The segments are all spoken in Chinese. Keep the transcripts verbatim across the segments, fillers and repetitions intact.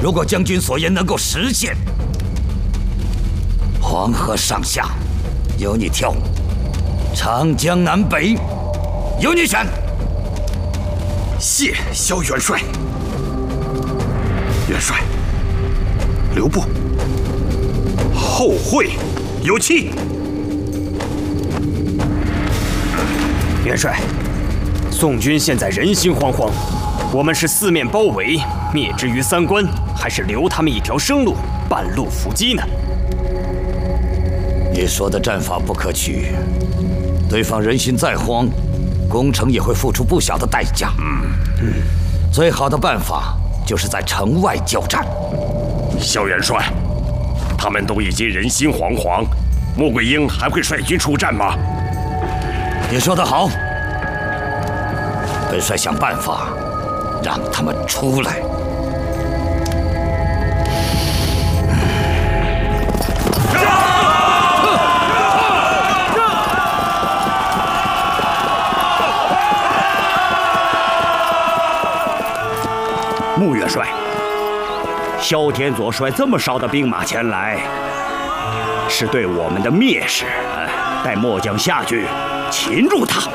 如果将军所言能够实现，黄河上下由你挑，长江南北由你选。 谢萧元帅。元帅，留步，后会有期。 元帅，宋军现在人心惶惶，我们是四面包围，灭之于三关，还是留他们一条生路，半路伏击呢？ 你说的战法不可取，对方人心再慌，攻城也会付出不小的代价。嗯嗯，最好的办法就是在城外交战。 萧元帅，他们都已经人心惶惶，穆桂英还会率军出战吗？ 你说得好，本帅想办法让他们出来。 穆元帅，萧天佐率这么少的兵马前来，是对我们的蔑视。待末将下去擒住他。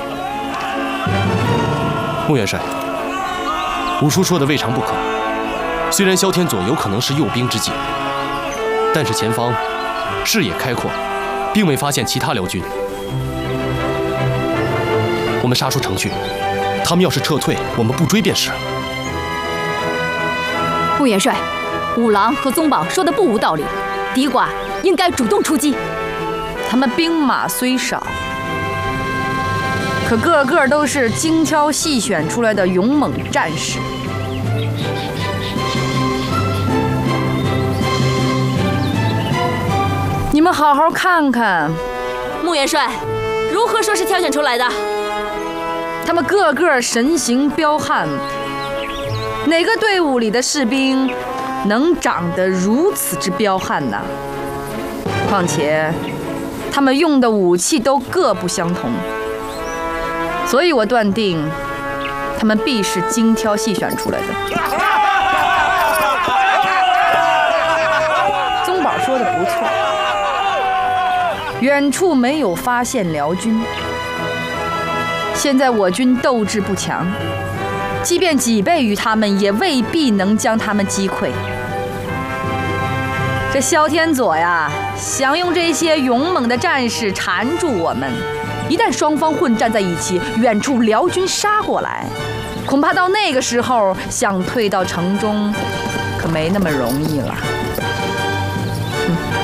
穆元帅，五叔说的未尝不可。虽然萧天佐有可能是诱兵之计，但是前方视野开阔，并未发现其他辽军。我们杀出城去，他们要是撤退，我们不追便是。 穆元帅，五郎和宗保说的不无道理，敌寡应该主动出击。 他们兵马虽少，可个个都是精挑细选出来的勇猛战士。你们好好看看， 穆元帅，如何说是挑选出来的？ 他们个个神形彪悍。哪个队伍里的士兵能长得如此之彪悍呢？况且他们用的武器都各不相同，所以我断定他们必是精挑细选出来的。宗保说的不错，远处没有发现辽军，现在我军斗志不强，即便几倍于他们，也未必能将他们击溃。这萧天佐呀，想用这些勇猛的战士缠住我们，一旦双方混战在一起，远处辽军杀过来，恐怕到那个时候想退到城中，可没那么容易了。嗯